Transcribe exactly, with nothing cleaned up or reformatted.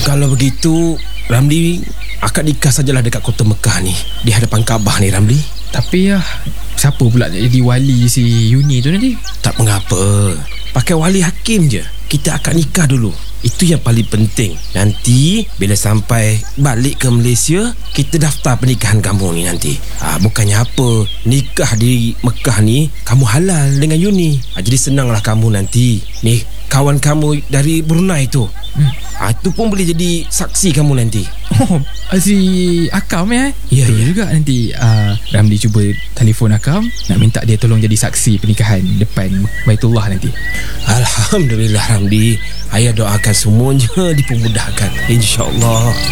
Kalau begitu, Ramli, akad nikah sajalah dekat kota Mekah ni, di hadapan Kaabah ni, Ramli. Tapi ya, siapa pula jadi wali si Yuni tu nanti? Tak mengapa, pakai wali hakim je. Kita akad nikah dulu, itu yang paling penting. Nanti bila sampai balik ke Malaysia, kita daftar pernikahan kamu ni nanti. ha, Bukannya apa, nikah di Mekah ni kamu halal dengan Yuni. ha, Jadi senanglah kamu nanti. Ni kawan kamu dari Brunei tu, hmm. ha, itu pun boleh jadi saksi kamu nanti. Oh, si Akam ya? Ya, Betul ya. juga nanti uh, Ramli cuba telefon Akam, nak minta dia tolong jadi saksi pernikahan depan Baitullah nanti. Alhamdulillah Ramli, ayah doakan semuanya dipermudahkan, InsyaAllah.